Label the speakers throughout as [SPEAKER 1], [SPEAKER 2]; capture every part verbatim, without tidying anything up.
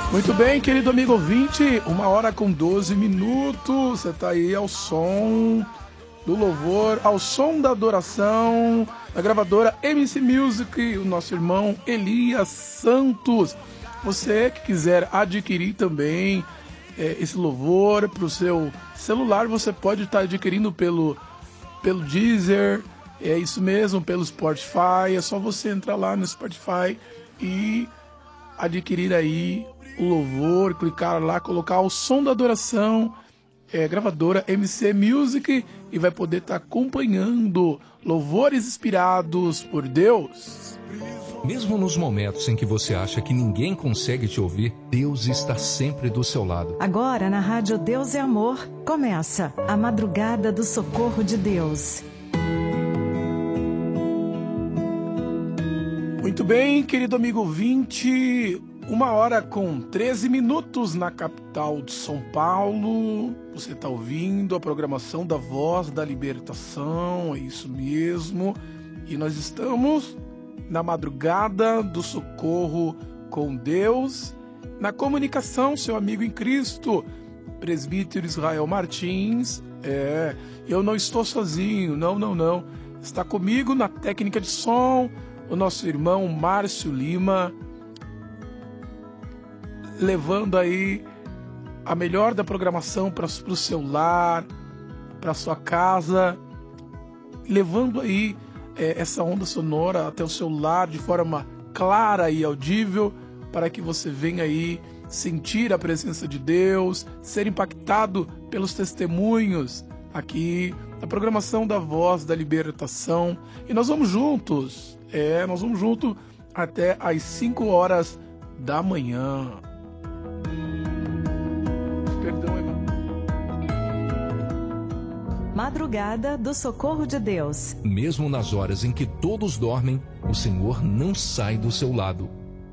[SPEAKER 1] Muito bem, querido amigo ouvinte, uma hora com doze minutos, você está aí ao som do louvor, ao som da adoração, da gravadora M C Music, o nosso irmão Elias Santos. Você que quiser adquirir também é, esse louvor para o seu celular, você pode estar adquirindo pelo, pelo Deezer, é isso mesmo, pelo Spotify, é só você entrar lá no Spotify e adquirir aí o louvor, clicar lá, colocar o som da adoração, é, gravadora M C Music, e vai poder estar acompanhando louvores inspirados por Deus.
[SPEAKER 2] Mesmo nos momentos em que você acha que ninguém consegue te ouvir, Deus está sempre do seu lado.
[SPEAKER 3] Agora na Rádio Deus é Amor, começa a Madrugada do Socorro de Deus.
[SPEAKER 1] Muito bem, querido amigo ouvinte, uma hora com treze minutos na capital de São Paulo. Você está ouvindo a programação da Voz da Libertação, é isso mesmo. E nós estamos na Madrugada do Socorro com Deus. Na comunicação, seu amigo em Cristo, presbítero Israel Martins. É, eu não estou sozinho, não, não, não. Está comigo na técnica de som o nosso irmão Márcio Lima, levando aí a melhor da programação para o seu lar, para sua casa, levando aí é, essa onda sonora até o seu lar de forma clara e audível, para que você venha aí sentir a presença de Deus, ser impactado pelos testemunhos aqui na programação da Voz da Libertação. E nós vamos juntos, é, nós vamos juntos até às cinco horas da manhã. Perdão, irmão.
[SPEAKER 3] Madrugada do Socorro de Deus.
[SPEAKER 2] Mesmo nas horas em que todos dormem, o Senhor não sai do seu lado.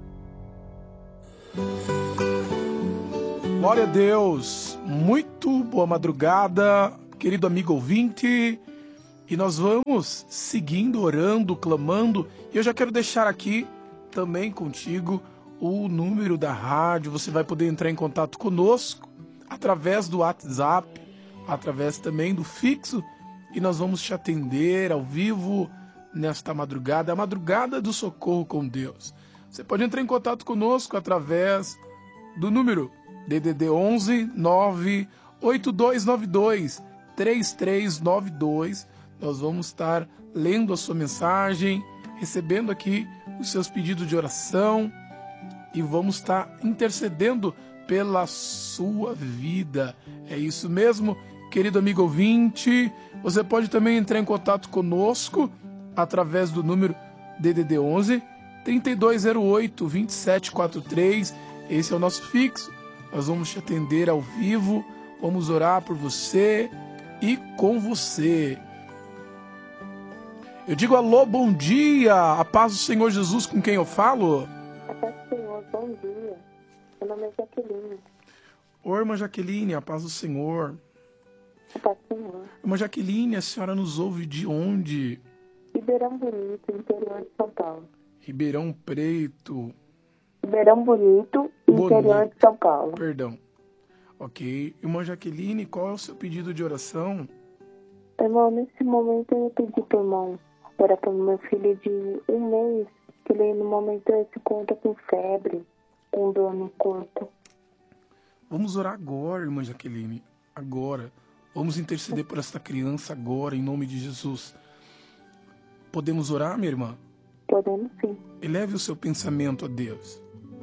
[SPEAKER 1] Glória a Deus. Muito boa madrugada, querido amigo ouvinte. E nós vamos seguindo, orando, clamando. E eu já quero deixar aqui também contigo o número da rádio. Você vai poder entrar em contato conosco através do WhatsApp, através também do fixo, e nós vamos te atender ao vivo nesta madrugada, a madrugada do socorro com Deus. Você pode entrar em contato conosco através do número D D D onze nove oito dois nove dois três três nove dois. Nós vamos estar lendo a sua mensagem, recebendo aqui os seus pedidos de oração e vamos estar intercedendo pela sua vida. É isso mesmo, querido amigo ouvinte. Você pode também entrar em contato conosco através do número D D D onze trinta e dois zero oito vinte e sete quarenta e três. Esse é o nosso fixo. Nós vamos te atender ao vivo, vamos orar por você e com você. Eu digo alô, bom dia, a paz do Senhor Jesus, com quem eu falo?
[SPEAKER 4] A paz do Senhor, bom dia. Meu nome é Jaqueline.
[SPEAKER 1] Oi, irmã Jaqueline, a paz do Senhor.
[SPEAKER 4] A paz do Senhor.
[SPEAKER 1] Irmã Jaqueline, a senhora nos ouve de onde?
[SPEAKER 4] Ribeirão Bonito, interior de São Paulo.
[SPEAKER 1] Ribeirão Preto.
[SPEAKER 4] Ribeirão Bonito, interior
[SPEAKER 1] Bonito.
[SPEAKER 4] de São Paulo.
[SPEAKER 1] Perdão. Ok. Irmã Jaqueline, qual é o seu pedido de oração?
[SPEAKER 4] Irmão, nesse momento eu pedi para o irmão orar para o meu filho de um mês, que ele no momento se conta com febre, com dor no corpo.
[SPEAKER 1] Vamos orar agora, irmã Jaqueline. Agora. Vamos interceder por esta criança agora, em nome de Jesus. Podemos orar, minha irmã?
[SPEAKER 4] Podemos sim.
[SPEAKER 1] Eleve o seu pensamento a Deus.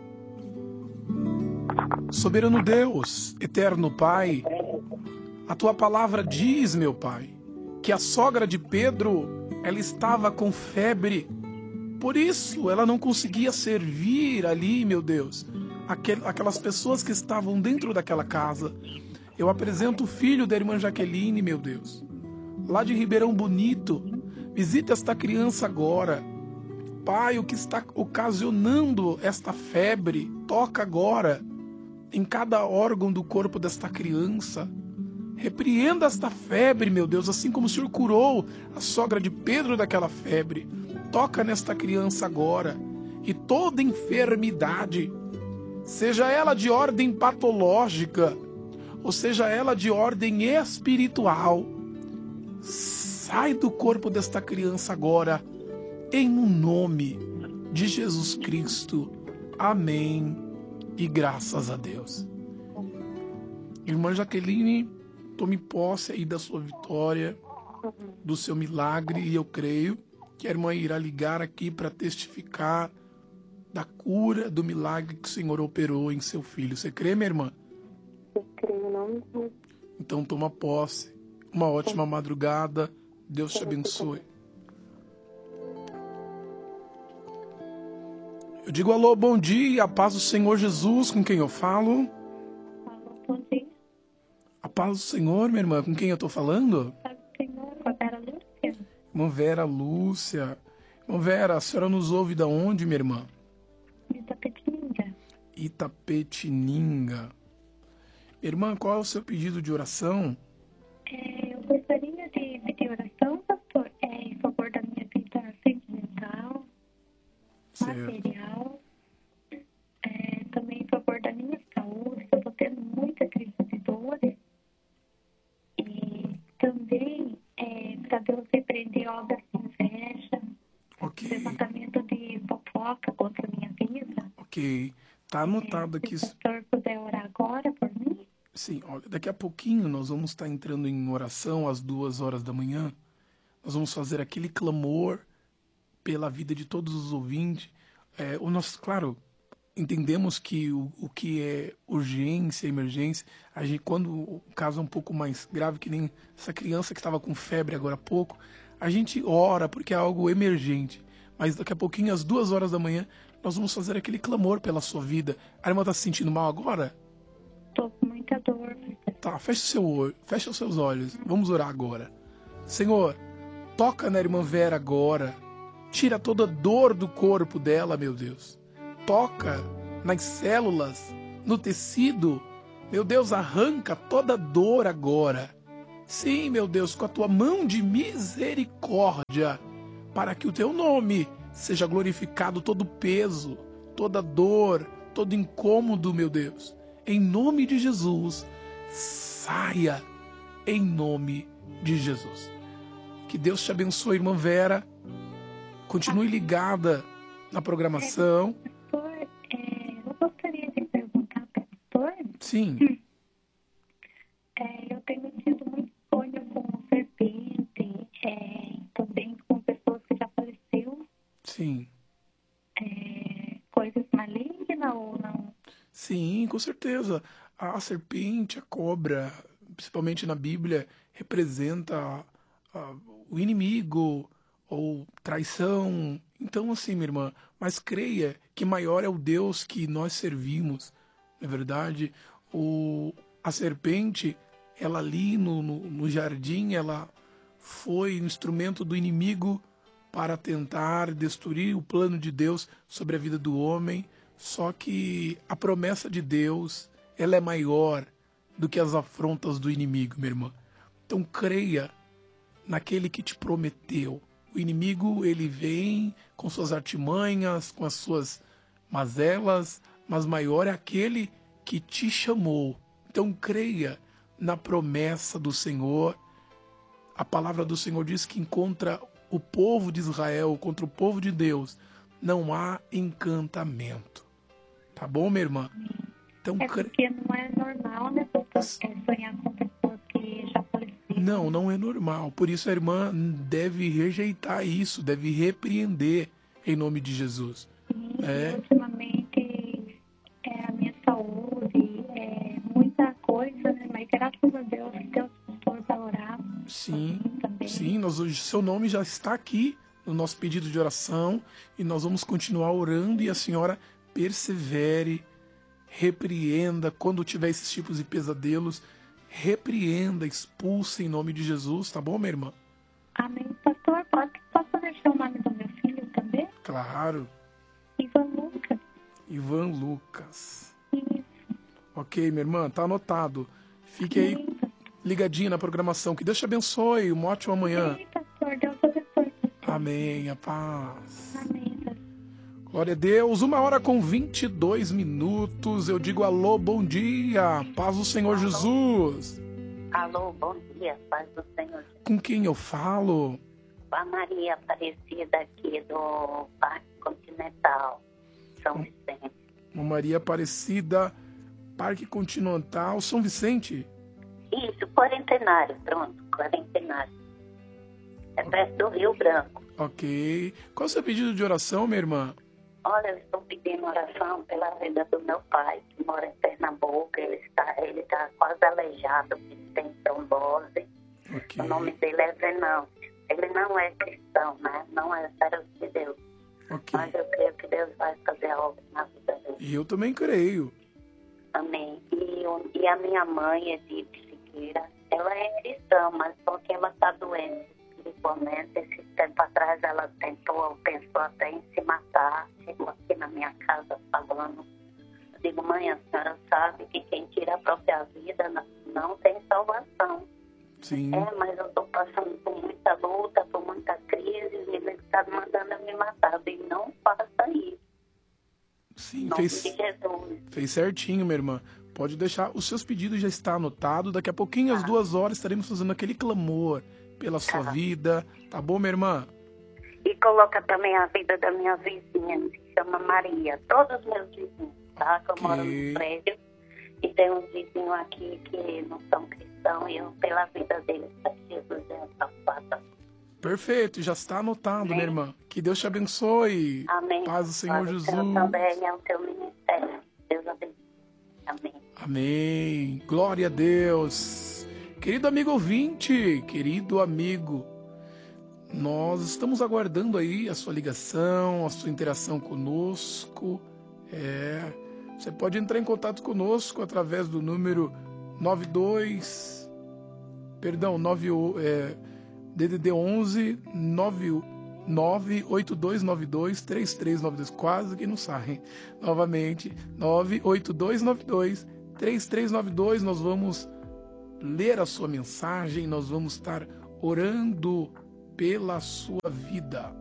[SPEAKER 1] Soberano Deus, eterno Pai, a tua palavra diz, meu Pai, que a sogra de Pedro, ela estava com febre. Por isso, ela não conseguia servir ali, meu Deus, aquelas pessoas que estavam dentro daquela casa. Eu apresento o filho da irmã Jaqueline, meu Deus, lá de Ribeirão Bonito. Visita esta criança agora. Pai, o que está ocasionando esta febre, toca agora em cada órgão do corpo desta criança. Repreenda esta febre, meu Deus, assim como o Senhor curou a sogra de Pedro daquela febre. Toca nesta criança agora. E toda enfermidade seja ela de ordem patológica, ou seja ela de ordem espiritual, sai do corpo desta criança agora, em nome de Jesus Cristo. Amém e graças a Deus. Irmã Jaqueline, tome posse aí da sua vitória, do seu milagre, e eu creio que a irmã irá ligar aqui para testificar da cura, do milagre que o Senhor operou em seu filho. Você crê, minha irmã?
[SPEAKER 4] Eu creio, não.
[SPEAKER 1] Então toma posse. Uma ótima madrugada. Deus te abençoe. Eu digo alô, bom dia, a paz do Senhor Jesus, com quem eu falo?
[SPEAKER 5] Alô, bom dia.
[SPEAKER 1] A paz do Senhor, minha irmã, com quem eu tô falando?
[SPEAKER 5] Paz do Senhor, com a Vera Lúcia.
[SPEAKER 1] Irmã Vera Lúcia. Irmã Vera, a senhora nos ouve da onde, minha irmã?
[SPEAKER 5] Itapetininga.
[SPEAKER 1] Itapetininga. Irmã, qual é o seu pedido de oração?
[SPEAKER 5] É, eu gostaria de pedir oração, pastor, é, em favor da minha vida sentimental,
[SPEAKER 1] Certo.
[SPEAKER 5] material, é, também em favor da minha saúde, que eu estou tendo muita crise de dores. E também é, para Deus repreender obras de inveja,
[SPEAKER 1] Ok,
[SPEAKER 5] levantamento de fofoca contra a minha vida.
[SPEAKER 1] ok. Tá anotado aqui.
[SPEAKER 5] Se o pastor puder orar agora por mim.
[SPEAKER 1] Sim, olha, daqui a pouquinho nós vamos estar entrando em oração às duas horas da manhã. Nós vamos fazer aquele clamor pela vida de todos os ouvintes. É, o nosso, claro, entendemos que o, o que é urgência, emergência, a gente, quando o caso é um pouco mais grave, que nem essa criança que estava com febre agora há pouco, a gente ora porque é algo emergente. Mas daqui a pouquinho, às duas horas da manhã, nós vamos fazer aquele clamor pela sua vida. A irmã está se sentindo mal agora?
[SPEAKER 5] Estou com muita dor.
[SPEAKER 1] Tá, fecha o seu olho, fecha os seus olhos. Vamos orar agora. Senhor, toca na irmã Vera agora. Tira toda dor do corpo dela, meu Deus. Toca nas células, no tecido. Meu Deus, arranca toda dor agora. Sim, meu Deus, com a tua mão de misericórdia, para que o teu nome seja glorificado, todo peso, toda dor, todo incômodo, meu Deus. Em nome de Jesus, saia em nome de Jesus. Que Deus te abençoe, irmã Vera. Continue ligada na programação.
[SPEAKER 5] Pastor, é, eu gostaria de perguntar para o pastor.
[SPEAKER 1] Sim,
[SPEAKER 5] É, eu tenho tido muito sonho com serpente, é, também com pessoas que já faleceram,
[SPEAKER 1] sim.
[SPEAKER 5] é, coisas malignas ou não?
[SPEAKER 1] Sim, com certeza. A serpente, a cobra, principalmente na Bíblia, representa ah, o inimigo ou traição. Então, assim, minha irmã, mas creia que maior é o Deus que nós servimos. Na verdade, o, a serpente, ela ali no, no, no jardim, ela foi um instrumento do inimigo para tentar destruir o plano de Deus sobre a vida do homem. Só que a promessa de Deus, ela é maior do que as afrontas do inimigo, minha irmã. Então creia naquele que te prometeu. O inimigo, ele vem com suas artimanhas, com as suas mazelas, mas maior é aquele que te chamou. Então creia na promessa do Senhor. A palavra do Senhor diz que contra o povo de Israel, contra o povo de Deus, não há encantamento. Tá bom, minha irmã? Então,
[SPEAKER 5] É
[SPEAKER 1] cre...
[SPEAKER 5] porque não é normal, né, pastor, é sonhar com pessoas que já faleceram.
[SPEAKER 1] Não, não é normal. Por isso a irmã deve rejeitar isso, deve repreender em nome de Jesus.
[SPEAKER 5] E,
[SPEAKER 1] É.
[SPEAKER 5] ultimamente, é, a minha saúde, é muita coisa, né, mas graças a Deus, Deus pastor vai orar.
[SPEAKER 1] Sim,
[SPEAKER 5] Também.
[SPEAKER 1] sim, nós, hoje, seu nome já está aqui no nosso pedido de oração e nós vamos continuar orando e a senhora persevere, repreenda quando tiver esses tipos de pesadelos, repreenda, expulse em nome de Jesus, tá bom, minha irmã?
[SPEAKER 5] Amém. Pastor, pode, posso deixar o nome do meu filho também?
[SPEAKER 1] Claro,
[SPEAKER 5] Ivan Lucas.
[SPEAKER 1] Ivan Lucas.
[SPEAKER 5] Isso.
[SPEAKER 1] Ok, minha irmã, tá anotado. Fique aí ligadinha na programação. Que Deus te abençoe, uma ótima manhã.
[SPEAKER 5] Amém, pastor. Deus abençoe. Pastor.
[SPEAKER 1] Amém, a paz.
[SPEAKER 5] Amém, pastor.
[SPEAKER 1] Glória a Deus, uma hora com vinte e dois minutos. Eu digo alô, bom dia, paz do Senhor alô. Jesus.
[SPEAKER 6] Alô, bom dia, paz do Senhor Jesus.
[SPEAKER 1] Com quem eu falo?
[SPEAKER 6] Com a Maria Aparecida aqui do Parque Continental, São Vicente.
[SPEAKER 1] Uma Maria Aparecida, Parque Continental, São Vicente?
[SPEAKER 6] Isso, Quarentenário, pronto, Quarentenário. É perto do Rio Branco.
[SPEAKER 1] Ok. Qual é o seu pedido de oração, minha irmã?
[SPEAKER 6] Olha, eu estou pedindo oração pela vida do meu pai, que mora em Pernambuco. Ele está, ele está quase aleijado, ele tem trombose.
[SPEAKER 1] Okay.
[SPEAKER 6] O nome dele é Venâncio. Ele não é cristão, né? Não é servo de Deus.
[SPEAKER 1] Okay.
[SPEAKER 6] Mas eu creio que Deus vai fazer algo na vida dele.
[SPEAKER 1] E eu também creio.
[SPEAKER 6] Amém. E, e a minha mãe, Edith Siqueira, ela é cristã, mas só que ela está doente espiritualmente. Esse tempo atrás ela tentou, pensou até em se matar. Chegou aqui na minha casa falando. Eu digo, mãe, a senhora sabe que quem tira a própria vida não, não tem salvação.
[SPEAKER 1] Sim.
[SPEAKER 6] É, mas eu estou passando por muita luta, por muita crise, e ele está mandando eu me matar. E não faça isso.
[SPEAKER 1] Sim,
[SPEAKER 6] Em
[SPEAKER 1] fez,
[SPEAKER 6] nome de Jesus.
[SPEAKER 1] fez certinho, minha irmã. Pode deixar, os seus pedidos já estão anotados. Daqui a pouquinho, às
[SPEAKER 6] Ah.
[SPEAKER 1] duas horas, estaremos fazendo aquele clamor pela sua
[SPEAKER 6] Ah.
[SPEAKER 1] vida. Tá bom, minha irmã?
[SPEAKER 6] E coloca também a vida da minha vizinha, que se chama Maria. Todos os meus vizinhos, tá? Que eu
[SPEAKER 1] Ok.
[SPEAKER 6] moro no prédio. E tem uns vizinhos aqui que não são cristãos. E eu, pela vida deles, para que Jesus é faça.
[SPEAKER 1] Perfeito, já está anotado,
[SPEAKER 6] Amém.
[SPEAKER 1] minha irmã. Que Deus te abençoe.
[SPEAKER 6] Amém.
[SPEAKER 1] Paz do Senhor
[SPEAKER 6] Paz do
[SPEAKER 1] Jesus.
[SPEAKER 6] Senhor também é o teu ministério. Deus abençoe. Amém.
[SPEAKER 1] Amém. Glória a Deus. Querido amigo ouvinte, querido amigo, nós estamos aguardando aí a sua ligação, a sua interação conosco. É, você pode entrar em contato conosco através do número nove dois, perdão, nove, é, D D D onze nove oito dois nove dois três três nove dois, quase que não sai. Novamente, nove oito dois nove dois três três nove dois. Nós vamos ler a sua mensagem, nós vamos estar orando pela sua vida.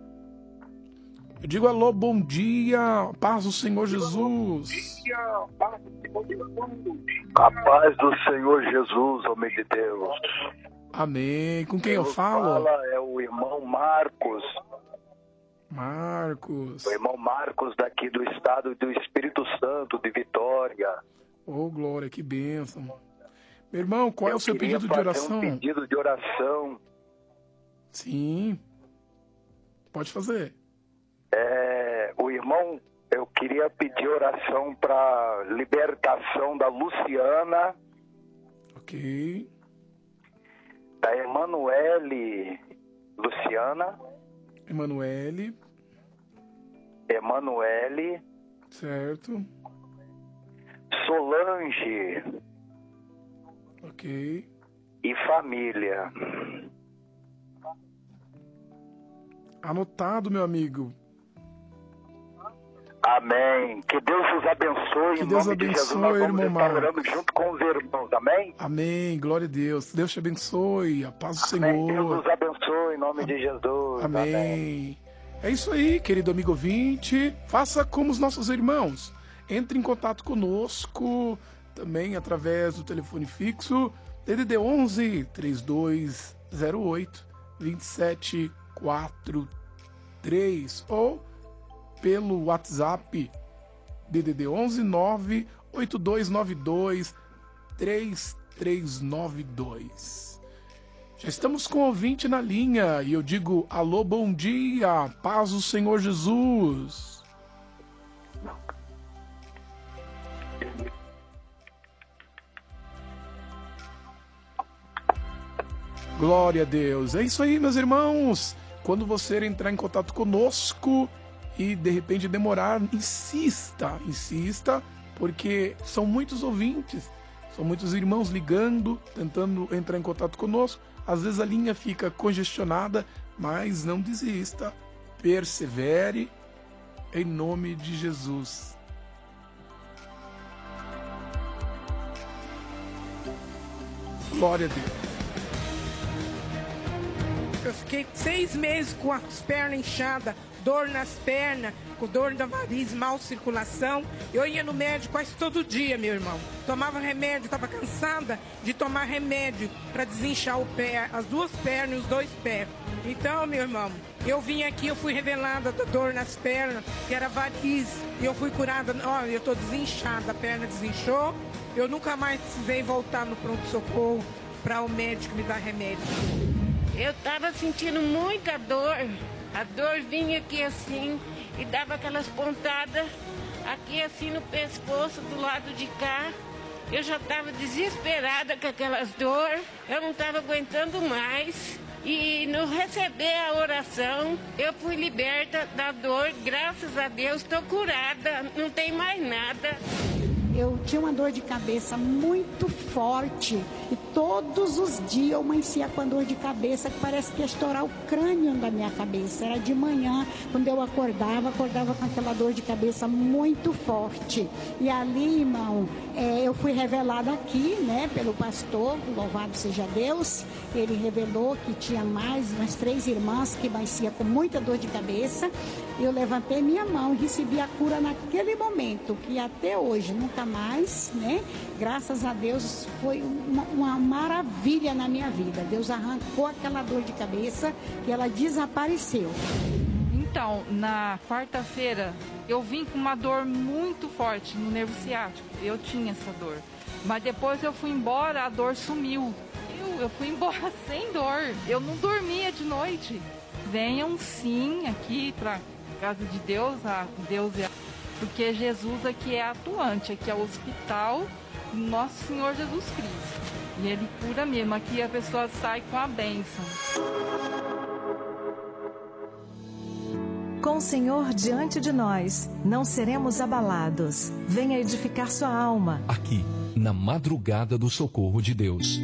[SPEAKER 1] Eu digo alô, bom dia, paz do Senhor Jesus.
[SPEAKER 7] A paz do Senhor Jesus, homem de Deus.
[SPEAKER 1] Amém. Com quem eu
[SPEAKER 7] Quem
[SPEAKER 1] falo?
[SPEAKER 7] fala é o irmão Marcos.
[SPEAKER 1] Marcos.
[SPEAKER 7] O irmão Marcos daqui do estado do Espírito Santo, de Vitória.
[SPEAKER 1] Oh, glória, que bênção. Meu irmão, qual é
[SPEAKER 7] Eu
[SPEAKER 1] o seu
[SPEAKER 7] queria
[SPEAKER 1] pedido de
[SPEAKER 7] fazer
[SPEAKER 1] oração?
[SPEAKER 7] um pedido de oração.
[SPEAKER 1] Sim. Pode fazer.
[SPEAKER 7] É, o irmão, eu queria pedir oração para libertação da Luciana,
[SPEAKER 1] Ok.
[SPEAKER 7] da Emanuele Luciana,
[SPEAKER 1] Emanuele.
[SPEAKER 7] Emanuele,
[SPEAKER 1] Certo.
[SPEAKER 7] Solange
[SPEAKER 1] Ok.
[SPEAKER 7] e família.
[SPEAKER 1] Anotado, meu amigo.
[SPEAKER 7] Amém. Que Deus os abençoe.
[SPEAKER 1] Que
[SPEAKER 7] em
[SPEAKER 1] Deus
[SPEAKER 7] nome de Jesus,
[SPEAKER 1] abençoe,
[SPEAKER 7] nós vamos
[SPEAKER 1] irmão
[SPEAKER 7] estar
[SPEAKER 1] Marcos.
[SPEAKER 7] orando junto com os irmãos. Amém?
[SPEAKER 1] Amém. Glória a Deus. Deus te abençoe. A paz do
[SPEAKER 7] Amém. Deus
[SPEAKER 1] Senhor.
[SPEAKER 7] os abençoe em nome de Jesus.
[SPEAKER 1] Amém.
[SPEAKER 7] Amém.
[SPEAKER 1] É isso aí, querido amigo ouvinte. Faça como os nossos irmãos. Entre em contato conosco também através do telefone fixo D D D onze, três dois zero oito, dois sete quatro três ou pelo WhatsApp D D D onze, nove oito dois nove dois, três três nove dois. Já estamos com o ouvinte na linha e eu digo alô, bom dia, paz do Senhor Jesus. Glória a Deus. É isso aí, meus irmãos. Quando você entrar em contato conosco e de repente demorar, insista, insista, porque são muitos ouvintes, são muitos irmãos ligando, tentando entrar em contato conosco. Às vezes a linha fica congestionada, mas não desista, persevere em nome de Jesus. Glória a Deus.
[SPEAKER 8] Eu fiquei seis meses com as pernas inchadas, dor nas pernas, com dor da variz, mal circulação. Eu ia no médico quase todo dia, meu irmão. Tomava remédio, estava cansada de tomar remédio para desinchar o pé, as duas pernas e os dois pés. Então, meu irmão, eu vim aqui, eu fui revelada da dor nas pernas, que era variz. E eu fui curada, olha, eu estou desinchada, a perna desinchou. Eu nunca mais precisei voltar no pronto-socorro para o médico me dar remédio.
[SPEAKER 9] Eu estava sentindo muita dor. A dor vinha aqui assim e dava aquelas pontadas aqui assim no pescoço, do lado de cá. Eu já estava desesperada com aquelas dores. Eu não estava aguentando mais. E no receber a oração, eu fui liberta da dor. Graças a Deus, estou curada. Não tem mais nada.
[SPEAKER 10] Eu tinha uma dor de cabeça muito forte e todos os dias eu amanhecia com a dor de cabeça que parece que ia estourar o crânio da minha cabeça. Era de manhã, quando eu acordava, acordava com aquela dor de cabeça muito forte. E ali, irmão, é, eu fui revelada aqui, né, pelo pastor, louvado seja Deus. Ele revelou que tinha mais umas três irmãs que amanhecia com muita dor de cabeça. Eu levantei minha mão e recebi a cura naquele momento, que até hoje nunca mais, né? Graças a Deus foi uma, uma maravilha na minha vida. Deus arrancou aquela dor de cabeça e ela desapareceu.
[SPEAKER 11] Então, na quarta-feira, eu vim com uma dor muito forte no nervo ciático. Eu tinha essa dor. Mas depois eu fui embora, a dor sumiu. Eu, eu fui embora sem dor. Eu não dormia de noite. Venham sim aqui para casa de Deus, a Deus é, porque Jesus aqui é atuante, aqui é o hospital do nosso Senhor Jesus Cristo. E Ele cura mesmo, aqui a pessoa sai com a bênção.
[SPEAKER 3] Com o Senhor diante de nós, não seremos abalados. Venha edificar sua alma.
[SPEAKER 2] Aqui, na madrugada do socorro de Deus.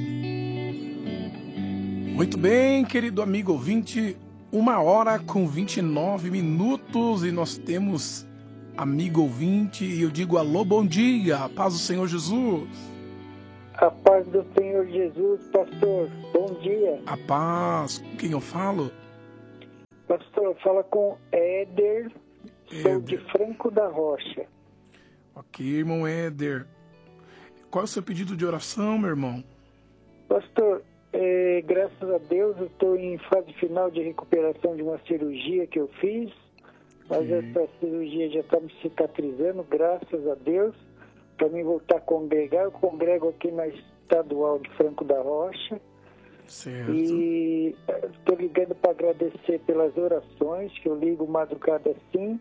[SPEAKER 1] Muito bem, querido amigo ouvinte. Uma hora com vinte e nove minutos e nós temos amigo ouvinte e eu digo alô, bom dia, a paz do Senhor Jesus.
[SPEAKER 12] A paz do Senhor Jesus, pastor, bom dia.
[SPEAKER 1] A paz, com quem eu falo?
[SPEAKER 12] Pastor, fala com Éder,
[SPEAKER 1] Éder.
[SPEAKER 12] Sou de Franco da Rocha.
[SPEAKER 1] Ok, irmão Éder. Qual é o seu pedido de oração, meu irmão?
[SPEAKER 12] Pastor, É, graças a Deus eu estou em fase final de recuperação de uma cirurgia que eu fiz, mas Sim. essa cirurgia já está me cicatrizando, graças a Deus, para mim voltar a congregar. Eu congrego aqui na estadual de Franco da Rocha.
[SPEAKER 1] Certo.
[SPEAKER 12] E estou ligando para agradecer pelas orações, que eu ligo madrugada assim,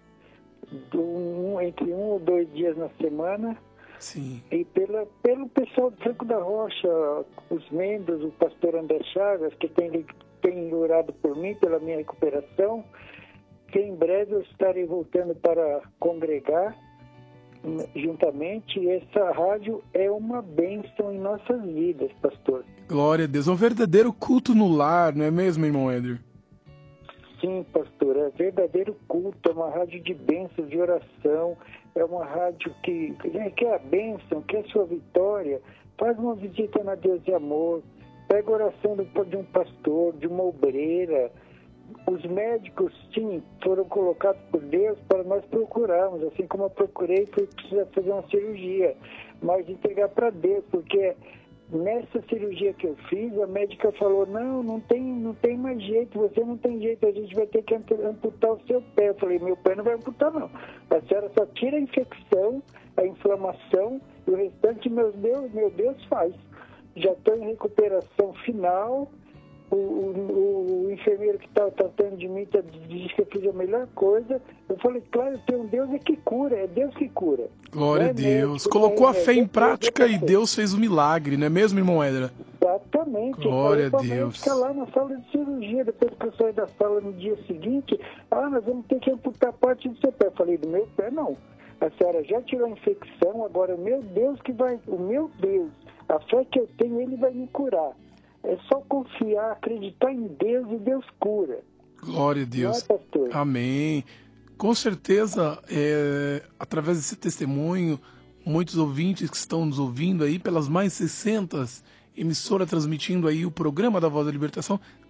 [SPEAKER 12] um, entre um ou dois dias na semana.
[SPEAKER 1] Sim.
[SPEAKER 12] E pela, pelo pessoal do Franco da Rocha, os membros, o pastor André Chagas, que tem, tem orado por mim, pela minha recuperação, que em breve eu estarei voltando para congregar juntamente. E essa rádio é uma bênção em nossas vidas, pastor.
[SPEAKER 1] Glória a Deus, é um verdadeiro culto no lar, não é mesmo, irmão Éder?
[SPEAKER 12] Sim, pastor, é verdadeiro culto, é uma rádio de bênção, de oração. É uma rádio que quer a bênção, quer a sua vitória. Faz uma visita na Deus de Amor. Pega a oração de um pastor, de uma obreira. Os médicos, sim, foram colocados por Deus para nós procurarmos. Assim como eu procurei, fui precisar fazer uma cirurgia. Mas entregar para Deus, porque nessa cirurgia que eu fiz, a médica falou, não, não tem, não tem mais jeito, você não tem jeito, a gente vai ter que amputar o seu pé. Eu falei, meu pé não vai amputar não. A senhora só tira a infecção, a inflamação, e o restante, meu Deus, meu Deus faz. Já estou em recuperação final. O, o, o enfermeiro que estava tratando de mim tá, disse que eu fiz a melhor coisa. Eu falei, claro, tem um Deus é que cura, é Deus que cura.
[SPEAKER 1] Glória
[SPEAKER 12] é
[SPEAKER 1] a Deus.
[SPEAKER 12] médico,
[SPEAKER 1] Colocou
[SPEAKER 12] é,
[SPEAKER 1] a fé
[SPEAKER 12] é,
[SPEAKER 1] em
[SPEAKER 12] é,
[SPEAKER 1] prática
[SPEAKER 12] é, é,
[SPEAKER 1] e Deus fez o milagre, não é mesmo, irmão Éder?
[SPEAKER 12] Exatamente.
[SPEAKER 1] Glória
[SPEAKER 12] eu falei
[SPEAKER 1] a Deus.
[SPEAKER 12] Fica lá na sala de cirurgia, depois que eu saí da sala no dia seguinte, ah, nós vamos ter que amputar parte do seu pé. Eu falei, do meu pé não. A senhora já tirou a infecção, agora o meu Deus que vai, o meu Deus, a fé que eu tenho, ele vai me curar. É só confiar, acreditar em Deus e Deus cura.
[SPEAKER 1] Glória a Deus.
[SPEAKER 12] Não é, pastor?
[SPEAKER 1] Amém. Com certeza, é, através desse testemunho, muitos ouvintes que estão nos ouvindo aí, pelas mais seiscentas emissoras transmitindo aí o programa da Voz da Libertação,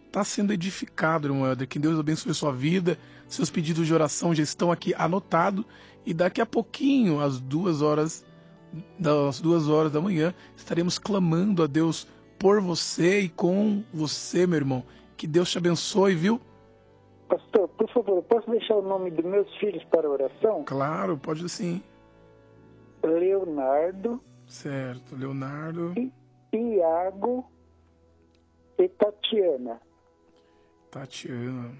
[SPEAKER 1] está sendo edificado, irmão Éder. Que Deus abençoe sua vida. Seus pedidos de oração já estão aqui anotados. E daqui a pouquinho, às duas horas, das duas horas da manhã, estaremos clamando a Deus por você e com você, meu irmão. Que Deus te abençoe, viu?
[SPEAKER 12] Pastor, por favor, eu posso deixar o nome dos meus filhos para oração?
[SPEAKER 1] Claro, pode sim.
[SPEAKER 12] Leonardo.
[SPEAKER 1] Certo, Leonardo.
[SPEAKER 12] I- Iago e Tatiana.
[SPEAKER 1] Tatiana.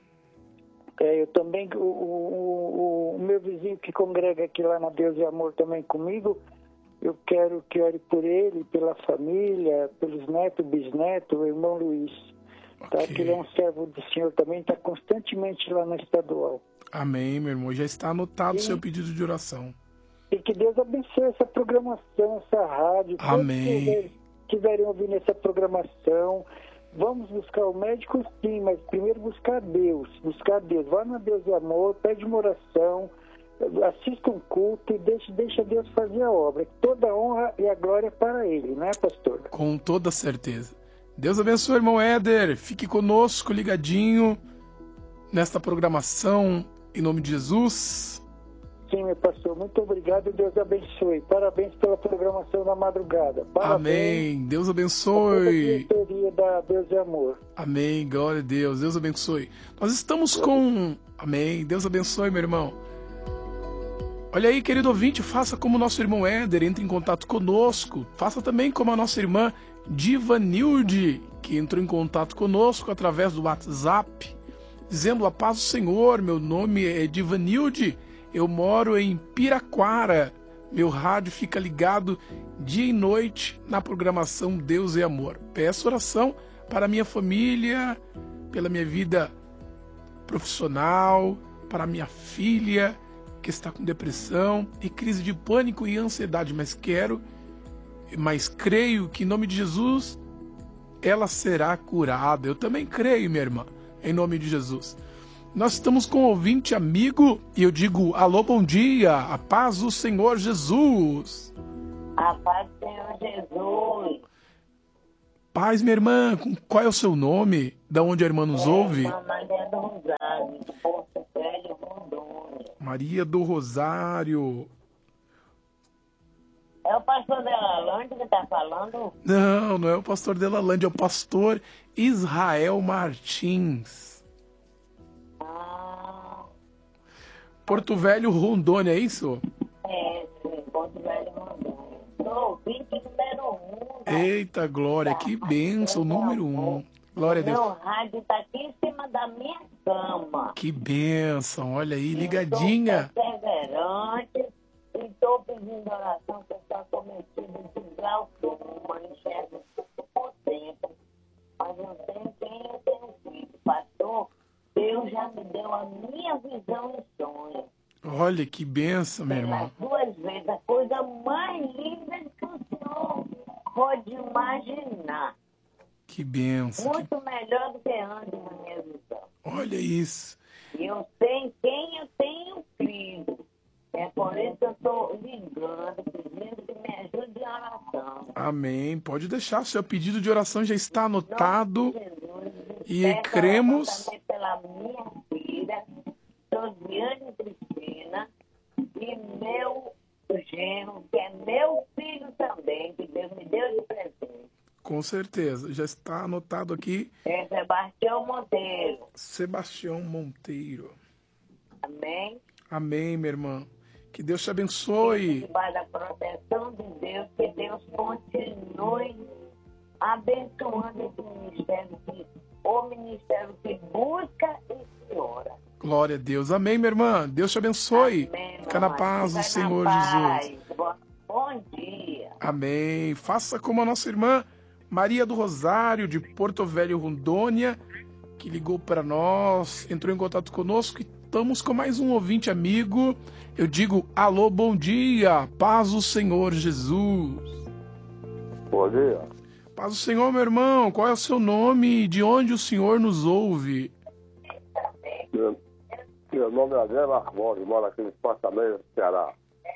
[SPEAKER 12] É, eu também, o, o, o, o meu vizinho que congrega aqui lá na Deus e Amor também comigo, eu quero que ore por ele, pela família, pelos netos, bisnetos, o irmão Luiz. Tá?
[SPEAKER 1] Ok.
[SPEAKER 12] Que ele é um servo do Senhor também, está constantemente lá na estadual.
[SPEAKER 1] Amém, meu irmão. Já está anotado o seu pedido de oração.
[SPEAKER 12] E que Deus abençoe essa programação, essa rádio.
[SPEAKER 1] Amém.
[SPEAKER 12] Todos que estiverem ouvindo essa programação, vamos buscar o médico sim, mas primeiro buscar Deus. Buscar Deus. Vá na Deus e Amor, pede uma oração, assista um culto e deixa, deixa Deus fazer a obra. Toda a honra e a glória para Ele, não é, pastor?
[SPEAKER 1] Com toda certeza. Deus abençoe, irmão Éder. Fique conosco, ligadinho, nesta programação, em nome de Jesus.
[SPEAKER 12] Sim, meu pastor. Muito obrigado e Deus abençoe. Parabéns pela programação da madrugada. Parabéns.
[SPEAKER 1] Amém. Deus
[SPEAKER 12] A
[SPEAKER 1] abençoe.
[SPEAKER 12] diretoria da Deus e Amor.
[SPEAKER 1] Amém. Glória a Deus. Deus abençoe. Nós estamos com... Amém. Deus abençoe, meu irmão. Olha aí, querido ouvinte, faça como o nosso irmão Éder, entre em contato conosco. Faça também como a nossa irmã Divanilde, que entrou em contato conosco através do WhatsApp, dizendo: a paz do Senhor, meu nome é Divanilde, eu moro em Piraquara, meu rádio fica ligado dia e noite na programação Deus e Amor. Peço oração para minha família, pela minha vida profissional, para minha filha, que está com depressão e crise de pânico e ansiedade, mas quero, mas creio que em nome de Jesus ela será curada. Eu também creio, minha irmã, em nome de Jesus. Nós estamos com um ouvinte amigo e eu digo: alô, bom dia, a paz do Senhor Jesus.
[SPEAKER 6] A paz do Senhor Jesus.
[SPEAKER 1] Paz, minha irmã, qual é o seu nome? Da onde a irmã nos
[SPEAKER 6] é,
[SPEAKER 1] ouve?
[SPEAKER 6] Maria do Rosário, de Porto Velho, Rondônia.
[SPEAKER 1] Maria do Rosário.
[SPEAKER 6] É o pastor Delalande que está falando?
[SPEAKER 1] Não, não é o pastor Delalande, é o pastor Israel Martins.
[SPEAKER 6] Ah.
[SPEAKER 1] Porto Velho, Rondônia, é isso?
[SPEAKER 6] É, sim, Porto Velho, Rondônia. Sou ouvinte número um.
[SPEAKER 1] Eita, glória, que bênção, número um. Glória a Deus.
[SPEAKER 6] Meu rádio está aqui em cima da minha cama.
[SPEAKER 1] Que bênção, olha aí, ligadinha.
[SPEAKER 6] Eu sou perseverante e estou pedindo oração que está cometido de glaucoma, enxergo por tempo. Mas não tenho quem eu tenho filho. Pastor, Deus já me deu a minha visão e sonho.
[SPEAKER 1] Olha que bênção, minha irmã.
[SPEAKER 6] Duas vezes, a coisa mais linda que o senhor pode imaginar.
[SPEAKER 1] Que bênção.
[SPEAKER 6] Muito melhor do que antes na minha visão.
[SPEAKER 1] Olha isso.
[SPEAKER 6] E eu sei em quem eu tenho crido. É por isso que eu estou ligando, pedindo que me ajude em oração.
[SPEAKER 1] Amém. Pode deixar, seu pedido de oração já está anotado.
[SPEAKER 6] Jesus,
[SPEAKER 1] e
[SPEAKER 6] peço
[SPEAKER 1] cremos.
[SPEAKER 6] também pela minha filha, Josiane Cristina, e meu genro, que é meu filho também, que Deus me deu de presente.
[SPEAKER 1] Com certeza, já está anotado aqui.
[SPEAKER 6] É Sebastião Monteiro.
[SPEAKER 1] Sebastião Monteiro.
[SPEAKER 6] Amém?
[SPEAKER 1] Amém, minha irmã. Que Deus te abençoe.
[SPEAKER 6] Debaixo da proteção de Deus, que Deus continue abençoando esse ministério, que, o ministério que busca e que ora.
[SPEAKER 1] Glória a Deus. Amém, minha irmã. Deus te abençoe.
[SPEAKER 6] Amém,
[SPEAKER 1] Fica na
[SPEAKER 6] mamãe.
[SPEAKER 1] paz do
[SPEAKER 6] Fica na
[SPEAKER 1] Senhor
[SPEAKER 6] paz.
[SPEAKER 1] Jesus.
[SPEAKER 6] Bom, bom dia.
[SPEAKER 1] Amém. Faça como a nossa irmã Maria do Rosário, de Porto Velho, Rondônia, que ligou para nós, entrou em contato conosco, e estamos com mais um ouvinte amigo. Eu digo: alô, bom dia, paz do Senhor Jesus.
[SPEAKER 13] Bom dia.
[SPEAKER 1] Paz do Senhor, meu irmão. Qual é o seu nome e de onde o Senhor nos ouve?
[SPEAKER 13] Meu, meu nome é André Barbosa, moro aqui no Fortaleza, Ceará.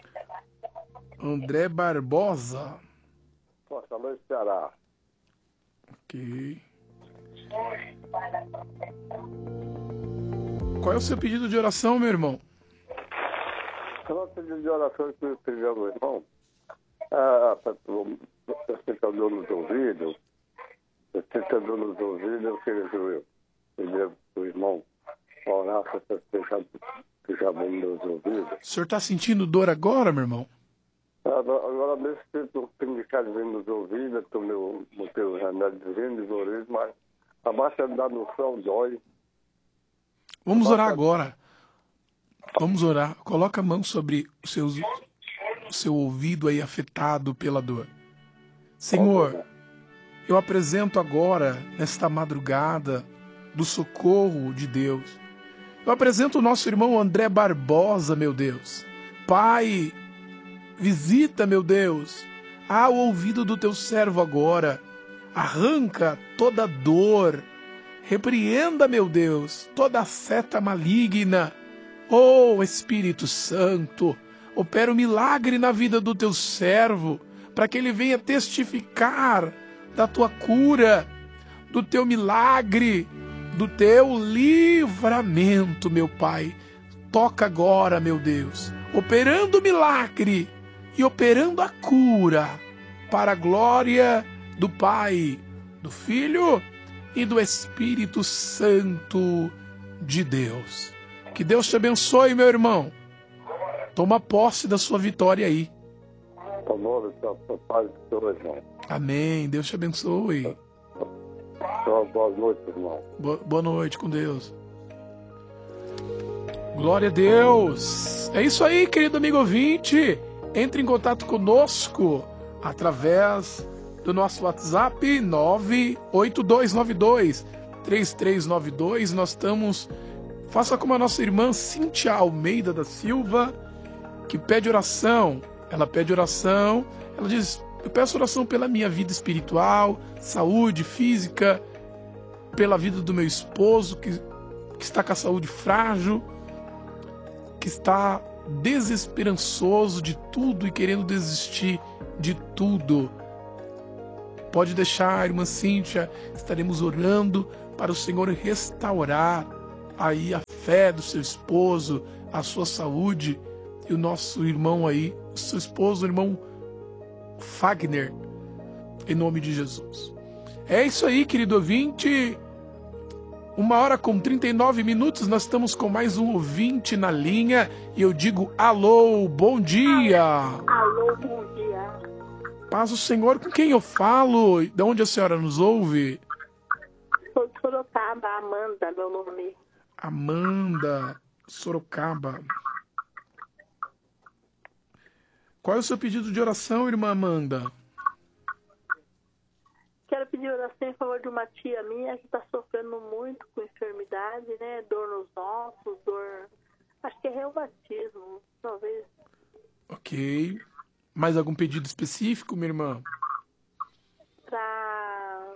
[SPEAKER 1] André Barbosa.
[SPEAKER 13] Fortaleza, Ceará.
[SPEAKER 1] Ok. Qual é o seu pedido de oração, meu irmão?
[SPEAKER 13] O nosso pedido de oração que eu escrevi ao meu irmão, ah, você está dando nos ouvidos, você está dando nos ouvidos, eu queria que eu pedir para o irmão orar para você que já vem nos ouvidos.
[SPEAKER 1] O senhor está sentindo dor agora, meu irmão?
[SPEAKER 13] Agora mesmo que tem de ficar vindo nos ouvidos, que o meu, meu remédio vindo nos ouvidos, mas a baixa da noção dói.
[SPEAKER 1] Vamos orar agora. Vamos orar. Coloca a mão sobre o seu, o seu ouvido aí afetado pela dor. Senhor, eu apresento agora, nesta madrugada, do socorro de Deus. Eu apresento o nosso irmão André Barbosa, meu Deus. Pai, visita, meu Deus, ao ouvido do teu servo agora. Arranca toda dor. Repreenda, meu Deus, toda seta maligna. Oh, Espírito Santo, opera um milagre na vida do teu servo, para que ele venha testificar da tua cura, do teu milagre, do teu livramento, meu Pai. Toca agora, meu Deus, operando o milagre e operando a cura, para a glória do Pai, do Filho e do Espírito Santo de Deus. Que Deus te abençoe, meu irmão. Toma posse da sua vitória aí. Amém. Deus te abençoe.
[SPEAKER 13] Boa noite, irmão.
[SPEAKER 1] Boa, boa noite, com Deus. Glória a Deus. É isso aí, querido amigo ouvinte. Entre em contato conosco através do nosso WhatsApp nove oito dois nove dois três três nove dois. Nós estamos... Faça como a nossa irmã Cíntia Almeida da Silva, que pede oração. Ela pede oração, ela diz: eu peço oração pela minha vida espiritual, saúde física, pela vida do meu esposo, que, que está com a saúde frágil, que está desesperançoso de tudo e querendo desistir de tudo. Pode deixar, irmã Cíntia, estaremos orando para o Senhor restaurar aí a fé do seu esposo, a sua saúde, e o nosso irmão aí, o seu esposo, o irmão Fagner, em nome de Jesus. É isso aí, querido ouvinte. Uma hora com trinta e nove minutos, nós estamos com mais um ouvinte na linha, e eu digo alô, bom dia.
[SPEAKER 14] Alô, bom dia.
[SPEAKER 1] Paz o Senhor, com quem eu falo? De onde a senhora nos ouve?
[SPEAKER 14] Sou de Sorocaba, Amanda, meu nome.
[SPEAKER 1] Amanda, Sorocaba. Qual é o seu pedido de oração, irmã Amanda?
[SPEAKER 14] Quero pedir oração em favor de uma tia minha que está sofrendo muito com enfermidade, né? Dor nos ossos, dor... Acho que é reumatismo, talvez.
[SPEAKER 1] Ok. Mais algum pedido específico, minha irmã?
[SPEAKER 14] Para...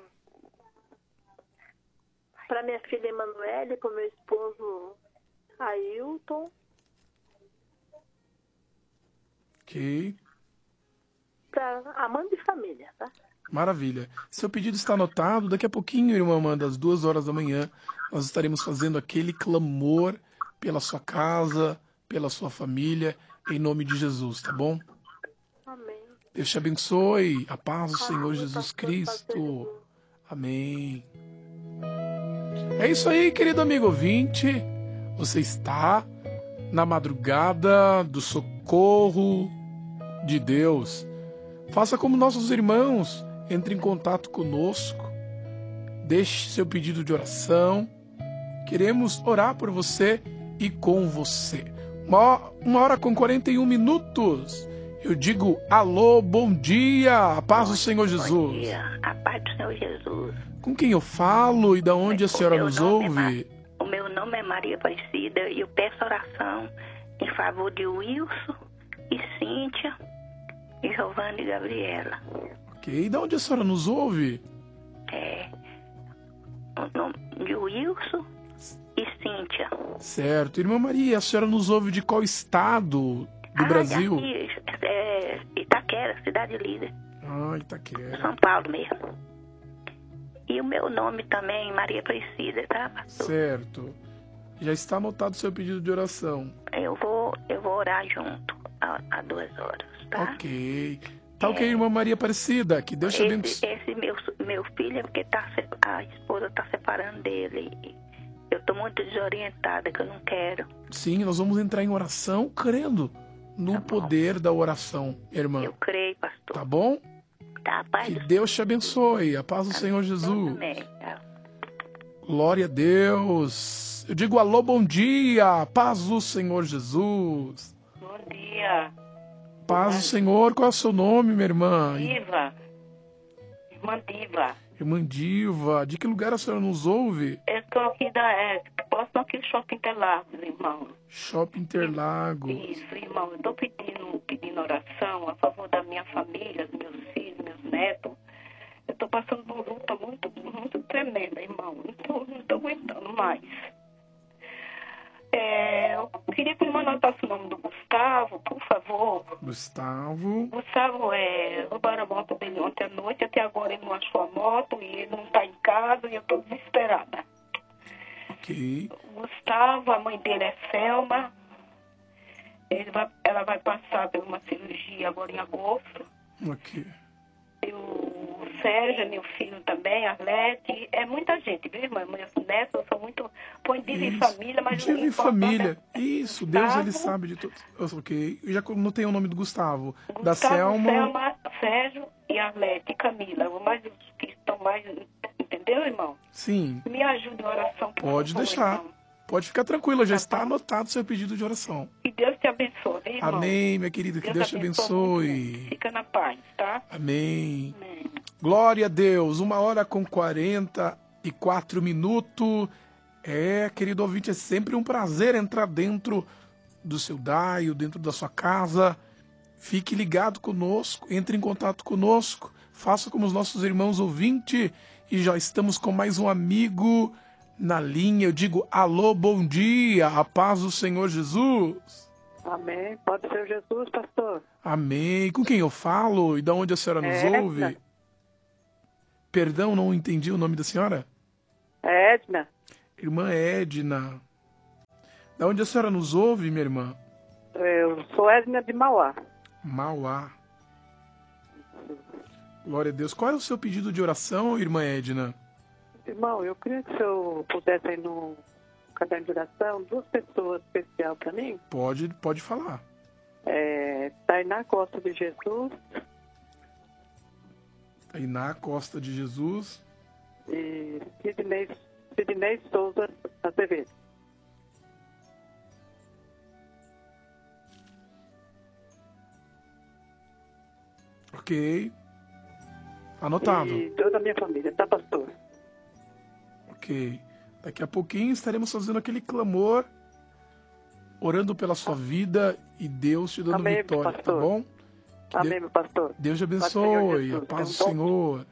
[SPEAKER 14] Para minha filha Emanuele, para o meu esposo Ailton.
[SPEAKER 1] Ok.
[SPEAKER 14] Para Amanda e família, tá?
[SPEAKER 1] Maravilha. Seu pedido está anotado. Daqui a pouquinho, irmã Amanda, às duas horas da manhã, nós estaremos fazendo aquele clamor pela sua casa, pela sua família, em nome de Jesus, tá bom?
[SPEAKER 14] Amém.
[SPEAKER 1] Deus te abençoe. A paz do Senhor Jesus Cristo. Amém. É isso aí, querido amigo ouvinte. Você está na madrugada do socorro de Deus. Faça como nossos irmãos. Entre em contato conosco. Deixe seu pedido de oração. Queremos orar por você e com você. Uma, uma hora com quarenta e um minutos. Eu digo alô, bom dia. A paz do Senhor Jesus.
[SPEAKER 6] Bom dia. A paz do Senhor Jesus.
[SPEAKER 1] Com quem eu falo e da onde a senhora nos ouve?
[SPEAKER 6] É, o meu nome é Maria Aparecida e eu peço oração em favor de Wilson e Cíntia e Giovanna e Gabriela.
[SPEAKER 1] Ok, e da onde a senhora nos ouve?
[SPEAKER 6] É, o nome de Wilson e Cíntia.
[SPEAKER 1] Certo. Irmã Maria, a senhora nos ouve de qual estado do
[SPEAKER 6] ah,
[SPEAKER 1] Brasil?
[SPEAKER 6] Daqui, é, Itaquera, cidade líder.
[SPEAKER 1] Ah, Itaquera.
[SPEAKER 6] São Paulo mesmo. E o meu nome também, Maria Aparecida, tá, pastor?
[SPEAKER 1] Certo. Já está anotado o seu pedido de oração.
[SPEAKER 6] Eu vou, eu vou orar junto a, a duas horas, tá?
[SPEAKER 1] Ok. Tá ok, irmã Maria Aparecida. Que Deus te
[SPEAKER 6] Esse,
[SPEAKER 1] abençoe.
[SPEAKER 6] esse meu, meu filho é porque tá, se- a esposa tá separando dele. E eu tô muito desorientada, que eu não quero.
[SPEAKER 1] Sim, nós vamos entrar em oração crendo no poder da oração, irmã.
[SPEAKER 6] Eu creio, pastor.
[SPEAKER 1] Tá bom?
[SPEAKER 6] Tá, paz
[SPEAKER 1] Que
[SPEAKER 6] do
[SPEAKER 1] Deus te abençoe. A paz do Senhor Jesus.
[SPEAKER 6] Amém. Tá.
[SPEAKER 1] Glória a Deus. Eu digo alô, bom dia. Paz do Senhor Jesus.
[SPEAKER 15] Bom dia.
[SPEAKER 1] Paz do Senhor. Qual é o seu nome, minha irmã?
[SPEAKER 15] Diva. Irmã Diva.
[SPEAKER 1] Irmã Diva. De que lugar a senhora nos ouve?
[SPEAKER 15] Eu estou aqui da é, próximo aqui do Shopping Interlagos, irmão.
[SPEAKER 1] Shopping Interlagos.
[SPEAKER 15] Isso, irmão. Eu estou pedindo, pedindo oração a favor da minha família, dos meus filhos, meus netos. Eu estou passando por luta muito, muito tremenda, irmão. Não estou não tô aguentando mais. É, eu queria que o irmão anotasse o nome do Gustavo, por favor.
[SPEAKER 1] Gustavo.
[SPEAKER 15] Gustavo, é, roubaram a moto dele ontem à noite, até agora ele não achou a moto e ele não está em casa e eu estou desesperada.
[SPEAKER 1] Ok.
[SPEAKER 15] Gustavo, a mãe dele é Selma. Ele vai, ela vai passar por uma cirurgia agora em agosto.
[SPEAKER 1] Ok.
[SPEAKER 15] E o Sérgio, meu filho também, Arlete. É muita gente, viu, irmã? Meus netos são muito... Põe diva em família, mas...
[SPEAKER 1] Diva em
[SPEAKER 15] importante
[SPEAKER 1] família. Isso, Deus,
[SPEAKER 15] Gustavo.
[SPEAKER 1] ele sabe de tudo. Ok. Eu já não tenho o nome do Gustavo. Da
[SPEAKER 15] Gustavo,
[SPEAKER 1] Selma.
[SPEAKER 15] Selma, Sérgio e Arlete e Camila. Mais os que estão mais... Entendeu, irmão?
[SPEAKER 1] Sim.
[SPEAKER 15] Me ajude em oração, por
[SPEAKER 1] Pode
[SPEAKER 15] favor,
[SPEAKER 1] deixar.
[SPEAKER 15] irmão.
[SPEAKER 1] Pode ficar tranquila, já está anotado o seu pedido de oração.
[SPEAKER 15] Que Deus te abençoe, viu, irmão?
[SPEAKER 1] Amém, minha querida. Que Deus te abençoe.
[SPEAKER 15] Fica na paz, tá?
[SPEAKER 1] Amém. Glória a Deus. Uma hora com quarenta e quatro minutos. É, querido ouvinte, é sempre um prazer entrar dentro do seu daio, dentro da sua casa. Fique ligado conosco, entre em contato conosco. Faça como os nossos irmãos ouvintes. E já estamos com mais um amigo na linha. Eu digo alô, bom dia. A paz do Senhor Jesus.
[SPEAKER 16] Amém. Pode ser Jesus, pastor.
[SPEAKER 1] Amém. Com quem eu falo e de onde a senhora nos
[SPEAKER 16] É
[SPEAKER 1] ouve?
[SPEAKER 16] Edna.
[SPEAKER 1] Perdão, não entendi o nome da senhora?
[SPEAKER 16] É Edna.
[SPEAKER 1] Irmã Edna. Da onde a senhora nos ouve, minha irmã?
[SPEAKER 16] Eu sou Edna de Mauá.
[SPEAKER 1] Mauá. Glória a Deus. Qual é o seu pedido de oração, irmã Edna?
[SPEAKER 16] Irmão, eu queria que o senhor pudesse ir no caderno de oração, duas pessoas especiais para mim.
[SPEAKER 1] Pode, pode falar.
[SPEAKER 16] É, Tainá Costa de Jesus
[SPEAKER 1] Tainá Costa de Jesus.
[SPEAKER 16] e Sidney, Sidney Souza Azevedo.
[SPEAKER 1] Ok. Anotado.
[SPEAKER 16] E toda a minha família, tá, pastor?
[SPEAKER 1] Ok. Daqui a pouquinho estaremos fazendo aquele clamor, orando pela sua vida e Deus te dando
[SPEAKER 16] Amém,
[SPEAKER 1] vitória,
[SPEAKER 16] pastor.
[SPEAKER 1] tá bom? Que
[SPEAKER 16] Amém,
[SPEAKER 1] de-
[SPEAKER 16] meu pastor.
[SPEAKER 1] Deus te
[SPEAKER 16] Paz do Senhor
[SPEAKER 1] abençoe, a
[SPEAKER 16] Jesus.
[SPEAKER 1] paz do
[SPEAKER 16] Tenha um bom
[SPEAKER 1] Senhor.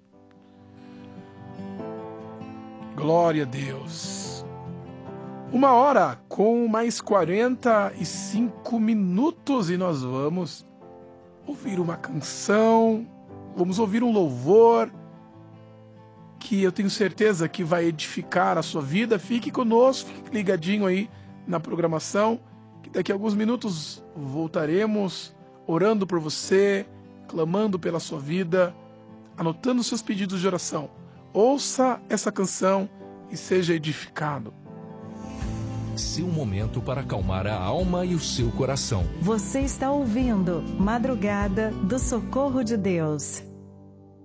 [SPEAKER 1] Glória a Deus. Uma hora com mais quarenta e cinco minutos e nós vamos ouvir uma canção, vamos ouvir um louvor que eu tenho certeza que vai edificar a sua vida. Fique conosco, fique ligadinho aí na programação, que daqui a alguns minutos voltaremos orando por você, clamando pela sua vida, anotando seus pedidos de oração. Ouça essa canção e seja edificado.
[SPEAKER 2] Seu momento para acalmar a alma e o seu coração.
[SPEAKER 3] Você está ouvindo Madrugada do Socorro de Deus.